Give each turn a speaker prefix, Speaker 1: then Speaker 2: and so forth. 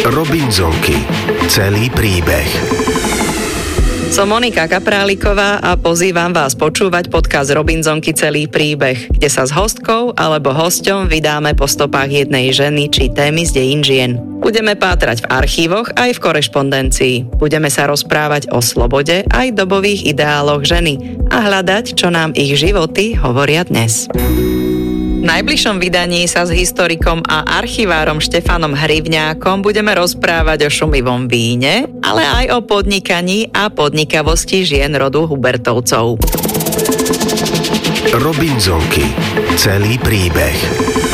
Speaker 1: Robinzonky. Celý príbeh.
Speaker 2: Som Monika Kapráliková a pozývam vás počúvať podcast Robinzonky Celý príbeh, kde sa s hostkou alebo hosťom vydáme po stopách jednej ženy či témy z dejín žien. Budeme pátrať v archívoch aj v korešpondencii. Budeme sa rozprávať o slobode aj dobových ideáloch ženy a hľadať, čo nám ich životy hovoria dnes. V najbližšom vydaní sa s historikom a archivárom Štefanom Hrivňákom budeme rozprávať o šumivom víne, ale aj o podnikaní a podnikavosti žien rodu Hubertovcov.
Speaker 1: Robinzonky. Celý príbeh.